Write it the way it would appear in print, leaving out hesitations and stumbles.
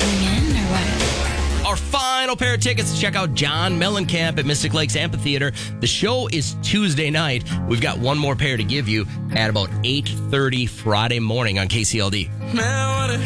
coming in or what? Our final pair of tickets to check out John Mellencamp at Mystic Lakes Amphitheater. The show is Tuesday night. We've got one more pair to give you at about 8:30 Friday morning on KCLD.